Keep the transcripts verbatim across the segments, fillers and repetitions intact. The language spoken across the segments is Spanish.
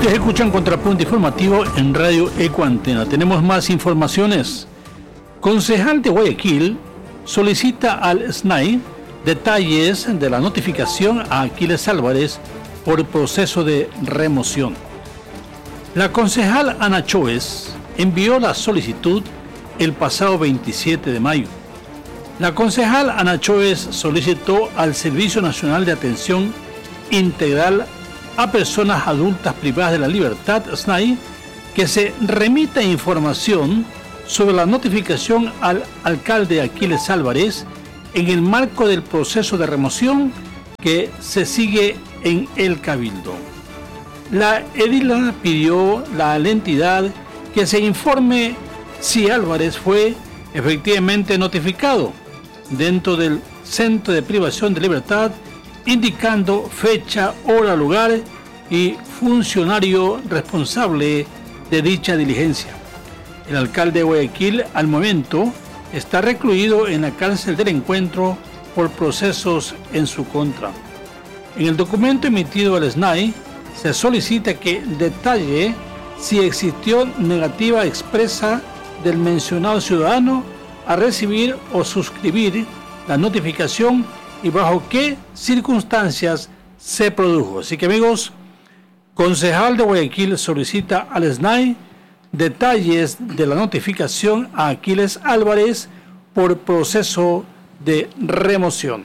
Ustedes escuchan Contrapunto Informativo en Radio Ecoantena. Tenemos más informaciones. Concejal de Guayaquil solicita al S N A I detalles de la notificación a Aquiles Álvarez por proceso de remoción. La concejal Ana Choes envió la solicitud el pasado veintisiete de mayo. La concejal Ana Choes solicitó al Servicio Nacional de Atención Integral a Personas Adultas Privadas de la Libertad, S N A I, que se remita información sobre la notificación al alcalde Aquiles Álvarez en el marco del proceso de remoción que se sigue en el Cabildo. La edila pidió a la entidad que se informe si Álvarez fue efectivamente notificado dentro del Centro de Privación de Libertad, indicando fecha, hora, lugar y funcionario responsable de dicha diligencia. El alcalde de Guayaquil, al momento, está recluido en la cárcel del Encuentro por procesos en su contra. En el documento emitido al S N A I se solicita que detalle si existió negativa expresa del mencionado ciudadano a recibir o suscribir la notificación y bajo qué circunstancias se produjo. Así que, amigos, concejal de Guayaquil solicita al S N A I detalles de la notificación a Aquiles Álvarez por proceso de remoción.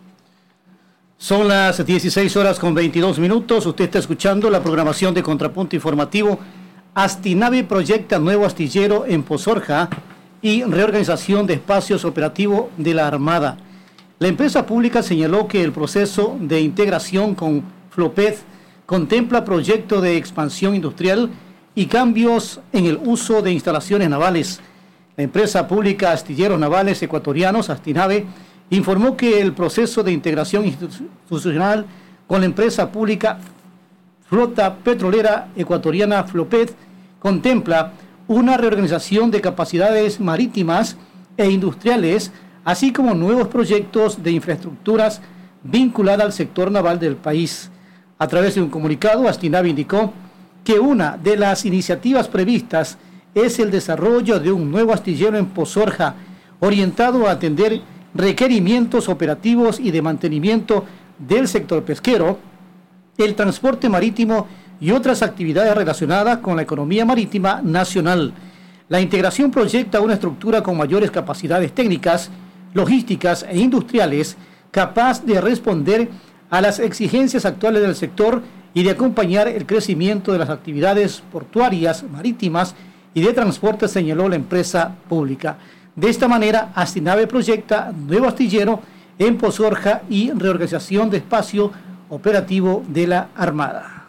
Son las dieciséis horas con veintidós minutos. Usted está escuchando la programación de Contrapunto Informativo. Astinave proyecta nuevo astillero en Pozorja y reorganización de espacios operativos de la Armada. La empresa pública señaló que el proceso de integración con Floped contempla proyecto de expansión industrial y cambios en el uso de instalaciones navales. La empresa pública Astilleros Navales Ecuatorianos, Astinave, informó que el proceso de integración institucional con la empresa pública Flota Petrolera Ecuatoriana Floped contempla una reorganización de capacidades marítimas e industriales, así como nuevos proyectos de infraestructuras vinculadas al sector naval del país. A través de un comunicado, Astinave indicó que una de las iniciativas previstas es el desarrollo de un nuevo astillero en Pozorja, orientado a atender requerimientos operativos y de mantenimiento del sector pesquero, el transporte marítimo y otras actividades relacionadas con la economía marítima nacional. La integración proyecta una estructura con mayores capacidades técnicas, logísticas e industriales, capaz de responder a las exigencias actuales del sector y de acompañar el crecimiento de las actividades portuarias, marítimas y de transporte, señaló la empresa pública. De esta manera, Astinave proyecta nuevo astillero en Pozorja y reorganización de espacio operativo de la Armada.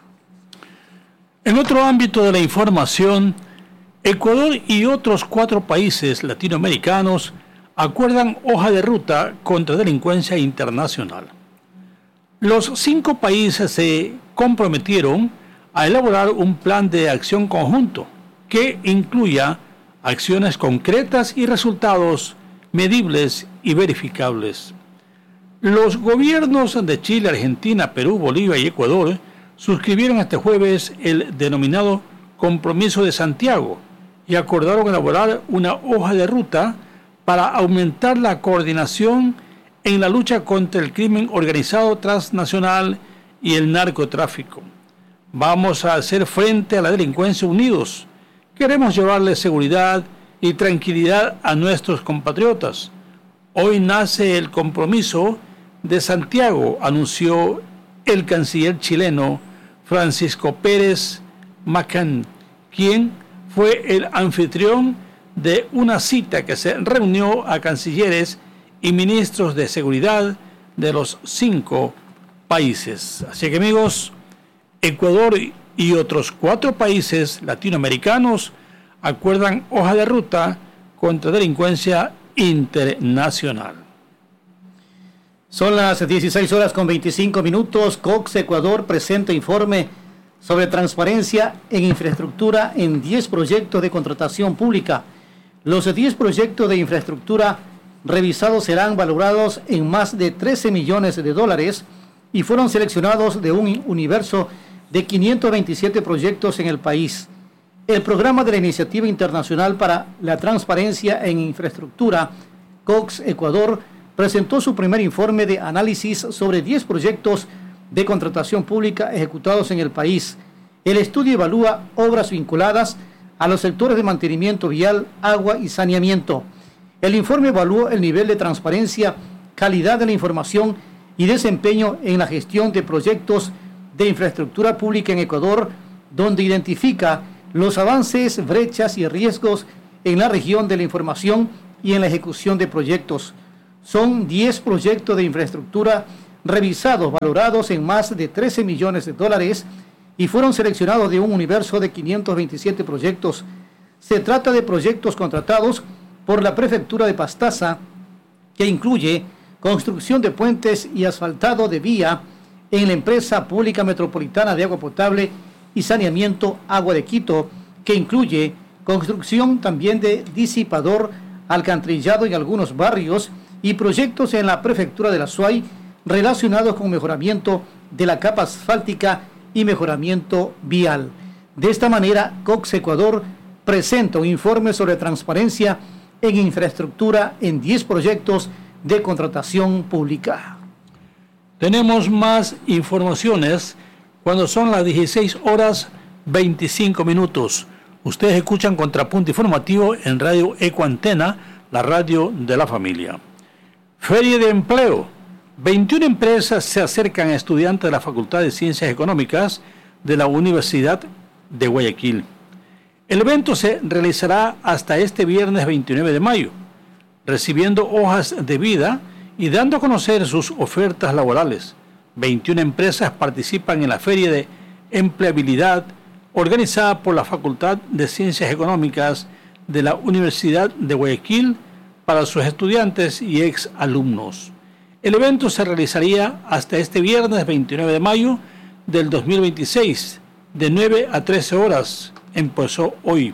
En otro ámbito de la información, Ecuador y otros cuatro países latinoamericanos acuerdan hoja de ruta contra delincuencia internacional. Los cinco países se comprometieron a elaborar un plan de acción conjunto que incluya acciones concretas y resultados medibles y verificables. Los gobiernos de Chile, Argentina, Perú, Bolivia y Ecuador suscribieron este jueves el denominado Compromiso de Santiago y acordaron elaborar una hoja de ruta para aumentar la coordinación en la lucha contra el crimen organizado transnacional y el narcotráfico. Vamos a hacer frente a la delincuencia unidos. Queremos llevarle seguridad y tranquilidad a nuestros compatriotas. Hoy nace el Compromiso de Santiago, anunció el canciller chileno Francisco Pérez Macán, quien fue el anfitrión de una cita que se reunió a cancilleres y ministros de seguridad de los cinco países. Así que, amigos, Ecuador y otros cuatro países latinoamericanos acuerdan hoja de ruta contra delincuencia internacional. Son las dieciséis horas con veinticinco minutos. Cox Ecuador presenta informe sobre transparencia en infraestructura en diez proyectos de contratación pública. Los diez proyectos de infraestructura revisados serán valorados en más de trece millones de dólares y fueron seleccionados de un universo de quinientos veintisiete proyectos en el país. El programa de la Iniciativa Internacional para la Transparencia en Infraestructura, Cox Ecuador, presentó su primer informe de análisis sobre diez proyectos de contratación pública ejecutados en el país. El estudio evalúa obras vinculadas a los sectores de mantenimiento vial, agua y saneamiento. El informe evaluó el nivel de transparencia, calidad de la información y desempeño en la gestión de proyectos de infraestructura pública en Ecuador, donde identifica los avances, brechas y riesgos en la región de la información y en la ejecución de proyectos. Son diez proyectos de infraestructura revisados, valorados en más de trece millones de dólares y fueron seleccionados de un universo de quinientos veintisiete proyectos. Se trata de proyectos contratados por la Prefectura de Pastaza, que incluye construcción de puentes y asfaltado de vía en la Empresa Pública Metropolitana de Agua Potable y Saneamiento Agua de Quito, que incluye construcción también de disipador alcantarillado en algunos barrios y proyectos en la Prefectura de la Suay relacionados con mejoramiento de la capa asfáltica y mejoramiento vial. De esta manera, Cox Ecuador presenta un informe sobre transparencia en infraestructura en diez proyectos de contratación pública. Tenemos más informaciones cuando son las dieciséis horas veinticinco minutos. Ustedes escuchan Contrapunto Informativo en Radio Ecuantena, la radio de la familia. Feria de empleo. veintiuna empresas se acercan a estudiantes de la Facultad de Ciencias Económicas de la Universidad de Guayaquil. El evento se realizará hasta este viernes veintinueve de mayo, recibiendo hojas de vida y dando a conocer sus ofertas laborales. veintiuna empresas participan en la Feria de Empleabilidad organizada por la Facultad de Ciencias Económicas de la Universidad de Guayaquil para sus estudiantes y ex alumnos. El evento se realizaría hasta este viernes veintinueve de mayo del dos mil veintiséis, de nueve a trece horas. Empezó hoy.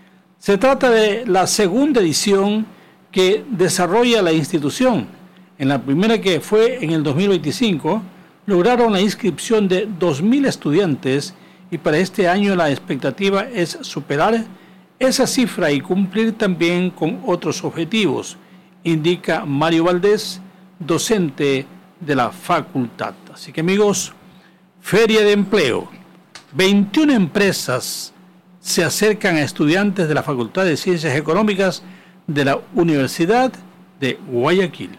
Se trata de la segunda edición que desarrolla la institución. En la primera, que fue en el dos mil veinticinco, lograron la inscripción de dos mil estudiantes y para este año la expectativa es superar esa cifra y cumplir también con otros objetivos, indica Mario Valdés, docente de la facultad. Así que, amigos, Feria de Empleo. veintiuna empresas se acercan a estudiantes de la Facultad de Ciencias Económicas de la Universidad de Guayaquil.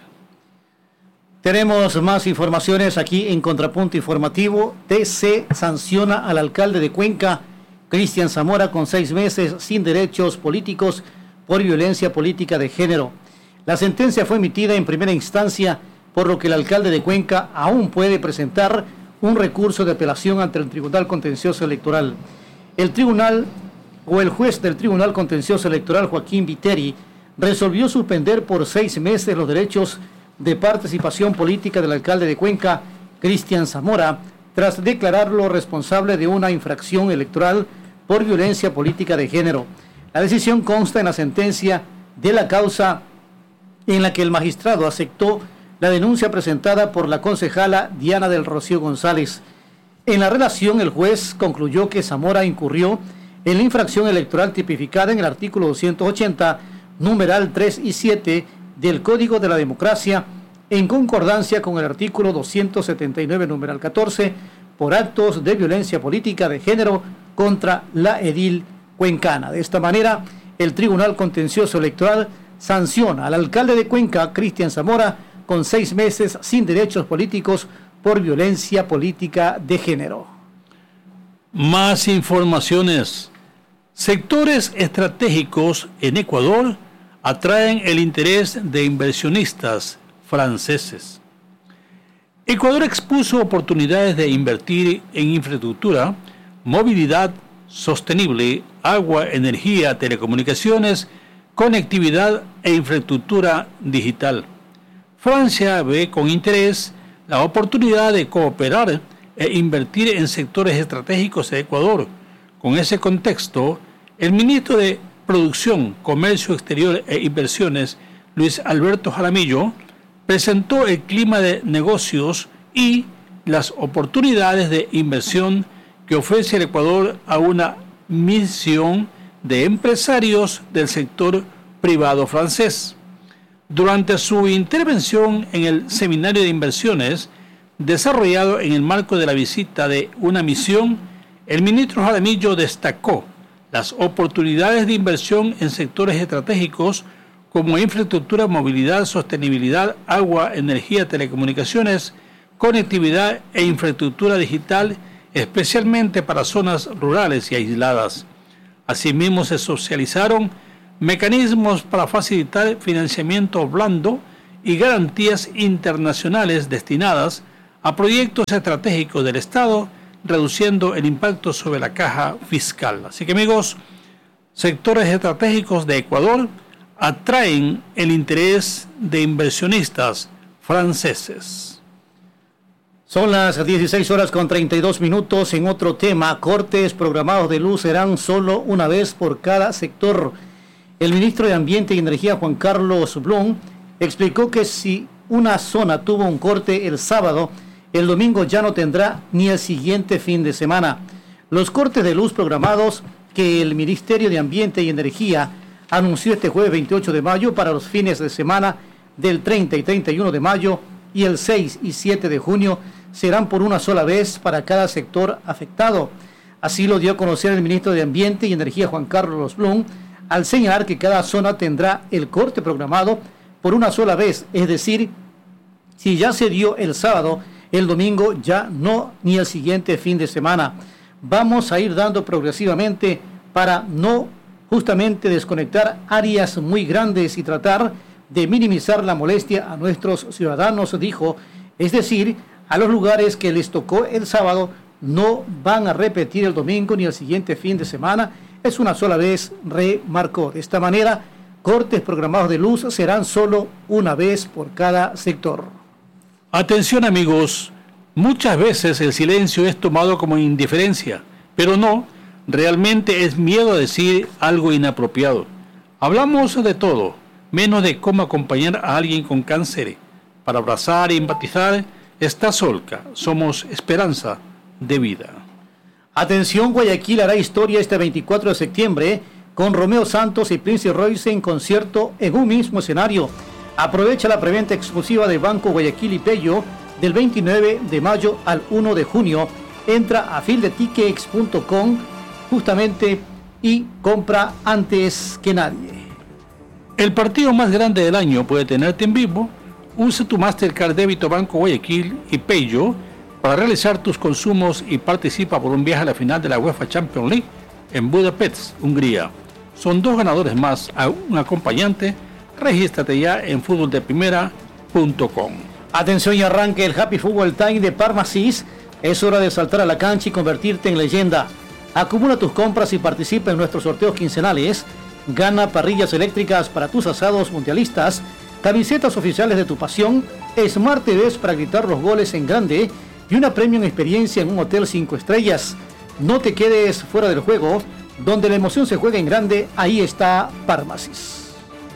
Tenemos más informaciones aquí en Contrapunto Informativo. T C sanciona al alcalde de Cuenca, Cristian Zamora, con seis meses sin derechos políticos por violencia política de género. La sentencia fue emitida en primera instancia, por lo que el alcalde de Cuenca aún puede presentar un recurso de apelación ante el Tribunal Contencioso Electoral. El tribunal o el juez del Tribunal Contencioso Electoral, Joaquín Viteri, resolvió suspender por seis meses los derechos de participación política del alcalde de Cuenca, Cristian Zamora, tras declararlo responsable de una infracción electoral por violencia política de género. La decisión consta en la sentencia de la causa en la que el magistrado aceptó la denuncia presentada por la concejala Diana del Rocío González. En la relación, el juez concluyó que Zamora incurrió en la infracción electoral tipificada en el artículo doscientos ochenta, numeral tres y siete del Código de la Democracia, en concordancia con el artículo doscientos setenta y nueve, numeral catorce, por actos de violencia política de género contra la edil cuencana. De esta manera, el Tribunal Contencioso Electoral sanciona al alcalde de Cuenca, Cristian Zamora, con seis meses sin derechos políticos por violencia política de género. Más informaciones. Sectores estratégicos en Ecuador atraen el interés de inversionistas franceses. Ecuador expuso oportunidades de invertir en infraestructura, movilidad sostenible, agua, energía, telecomunicaciones, conectividad e infraestructura digital. Francia ve con interés la oportunidad de cooperar e invertir en sectores estratégicos de Ecuador. Con ese contexto, el ministro de Producción, Comercio Exterior e Inversiones, Luis Alberto Jaramillo, presentó el clima de negocios y las oportunidades de inversión que que ofrece el Ecuador a una misión de empresarios del sector privado francés. Durante su intervención en el seminario de inversiones desarrollado en el marco de la visita de una misión, el ministro Jaramillo destacó las oportunidades de inversión en sectores estratégicos como infraestructura, movilidad, sostenibilidad, agua, energía, telecomunicaciones, conectividad e infraestructura digital, especialmente para zonas rurales y aisladas. Asimismo, se socializaron mecanismos para facilitar financiamiento blando y garantías internacionales destinadas a proyectos estratégicos del Estado, reduciendo el impacto sobre la caja fiscal. Así que, amigos, sectores estratégicos de Ecuador atraen el interés de inversionistas franceses. Son las dieciséis horas con treinta y dos minutos. En otro tema, cortes programados de luz serán solo una vez por cada sector. El ministro de Ambiente y Energía, Juan Carlos Blum, explicó que si una zona tuvo un corte el sábado, el domingo ya no tendrá ni el siguiente fin de semana. Los cortes de luz programados que el Ministerio de Ambiente y Energía anunció este jueves veintiocho de mayo para los fines de semana del treinta y treinta y uno de mayo y el seis y siete de junio serán por una sola vez para cada sector afectado. Así lo dio a conocer el ministro de Ambiente y Energía, Juan Carlos Blum, al señalar que cada zona tendrá el corte programado por una sola vez, es decir, si ya se dio el sábado, el domingo ya no, ni el siguiente fin de semana. Vamos a ir dando progresivamente para no justamente desconectar áreas muy grandes y tratar de minimizar la molestia a nuestros ciudadanos, dijo. Es decir, a los lugares que les tocó el sábado no van a repetir el domingo ni el siguiente fin de semana. Es una sola vez, remarcó. De esta manera, cortes programados de luz serán solo una vez por cada sector. Atención, amigos, muchas veces el silencio es tomado como indiferencia, pero no, realmente es miedo a decir algo inapropiado. Hablamos de todo, menos de cómo acompañar a alguien con cáncer. Para abrazar e empatizar está Solca, somos esperanza de vida. Atención, Guayaquil hará historia este veinticuatro de septiembre con Romeo Santos y Prince Royce en concierto en un mismo escenario. Aprovecha la preventa exclusiva del Banco Guayaquil y Pello del veintinueve de mayo al uno de junio. Entra a fieldetickets punto com justamente y compra antes que nadie. El partido más grande del año puede tenerte en vivo. Usa tu Mastercard débito Banco Guayaquil y Pello para realizar tus consumos y participa por un viaje a la final de la UEFA Champions League en Budapest, Hungría. Son dos ganadores más a un acompañante. Regístrate ya en fútbol de primera punto com. Atención, y arranque el Happy Football Time de Parmasis. Es hora de saltar a la cancha y convertirte en leyenda. Acumula tus compras y participa en nuestros sorteos quincenales. Gana parrillas eléctricas para tus asados mundialistas, camisetas oficiales de tu pasión, Smart T Vs para gritar los goles en grande y una premium experiencia en un hotel cinco estrellas. No te quedes fuera del juego, donde la emoción se juega en grande, ahí está Parmasis.